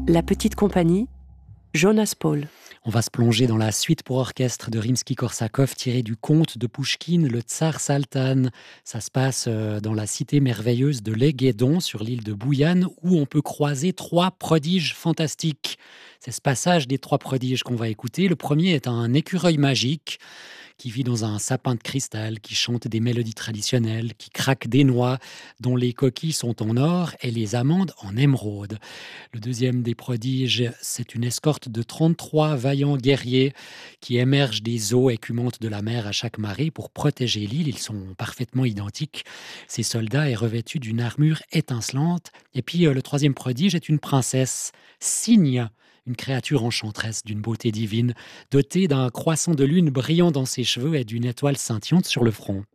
La petite compagnie, Jonas Paul. On va se plonger dans la suite pour orchestre de Rimsky-Korsakov tirée du conte de Pouchkine, le Tsar Saltan. Ça se passe dans la cité merveilleuse de Léguédon, sur l'île de Bouillane, où on peut croiser trois prodiges fantastiques. C'est ce passage des trois prodiges qu'on va écouter. Le premier est un écureuil magique qui vit dans un sapin de cristal, qui chante des mélodies traditionnelles, qui craque des noix dont les coquilles sont en or et les amandes en émeraude. Le deuxième des prodiges, c'est une escorte de 33 vaillants guerriers qui émergent des eaux écumantes de la mer à chaque marée pour protéger l'île. Ils sont parfaitement identiques. Ces soldats est revêtu d'une armure étincelante. Et puis le troisième prodige est une princesse, Cygne, une créature enchanteresse d'une beauté divine, dotée d'un croissant de lune brillant dans ses cheveux et d'une étoile scintillante sur le front.